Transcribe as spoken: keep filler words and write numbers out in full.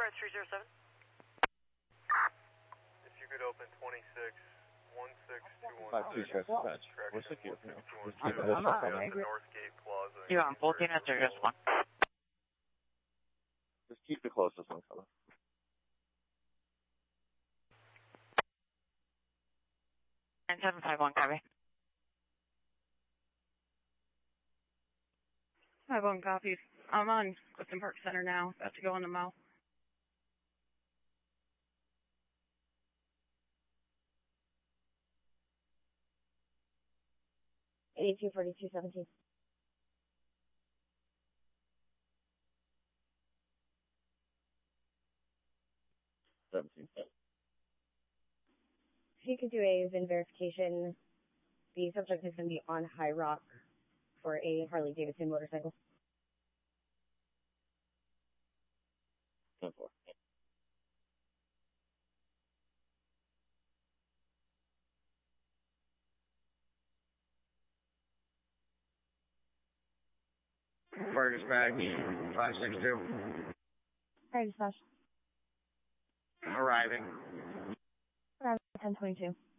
Orange three zero seven. If you could open twenty-six one six two one Five two six. six. What's the gear? I'm not angry. Northgate Plaza. Yeah, I'm fourteen after just one. Just keep the closest one, fella. And seven five one, copy. Five one copies. I'm on Clifton Park Center now. About to go on the mall. eighty-two forty-two seventeen. Seventeen. If you could do a V I N verification, the subject is going to be on High Rock for a Harley Davidson motorcycle. ten four. Burgess back, five six two. Alright, dispatch. Arriving. Around ten twenty-two.